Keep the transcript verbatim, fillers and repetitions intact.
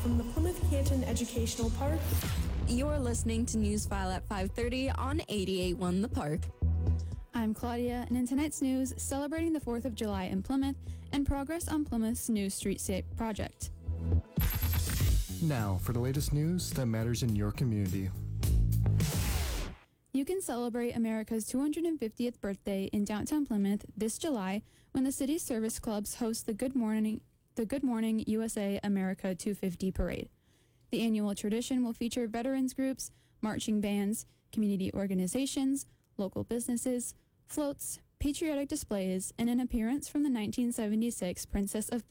from the Plymouth Canton Educational Park. You're listening to Newsfile at five thirty on eighty-eight point one The Park. I'm Claudia, and in tonight's news, celebrating the fourth of July in Plymouth and progress on Plymouth's new streetscape project. Now, for the latest news that matters in your community. You can celebrate America's two hundred fiftieth birthday in downtown Plymouth this July when the city's service clubs host the Good Morning, the Good Morning U S A America two fifty parade. The annual tradition will feature veterans groups, marching bands, community organizations, local businesses, floats, patriotic displays, and an appearance from the nineteen seventy-six Princess of